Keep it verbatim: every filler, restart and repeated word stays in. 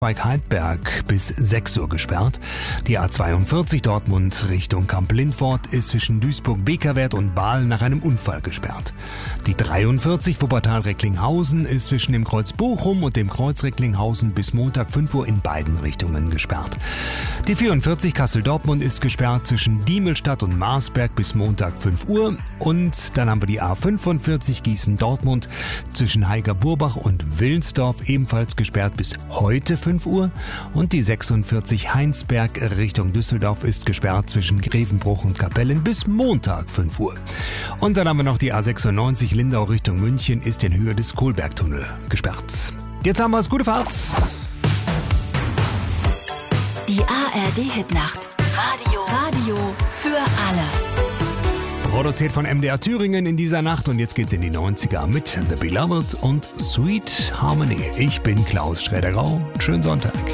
Heidberg bis sechs Uhr gesperrt. Die A zweiundvierzig Dortmund Richtung Kamp-Lindfort ist zwischen Duisburg-Bekerwerth und Bahl nach einem Unfall gesperrt. Die dreiundvierzig Wuppertal-Recklinghausen ist zwischen dem Kreuz Bochum und dem Kreuz Recklinghausen bis Montag fünf Uhr in beiden Richtungen gesperrt. Die vierundvierzig Kassel-Dortmund ist gesperrt zwischen Diemelstadt und Marsberg bis Montag fünf Uhr. Und dann haben wir die A fünfundvierzig Gießen-Dortmund zwischen Heiger-Burbach und Willensdorf ebenfalls gesperrt bis heute fünf Uhr. Und die sechsundvierzig Heinsberg Richtung Düsseldorf ist gesperrt zwischen Grevenbruch und Kapellen bis Montag fünf Uhr. Und dann haben wir noch die A sechsundneunzig Lindau Richtung München ist in Höhe des Kohlbergtunnel gesperrt. Jetzt haben wir es. Gute Fahrt! Die A R D-Hitnacht. Radio. Radio für alle. Produziert von M D R Thüringen in dieser Nacht und jetzt geht's in die neunziger mit The Beloved und Sweet Harmony. Ich bin Klaus Schräder-Grau. Schönen Sonntag.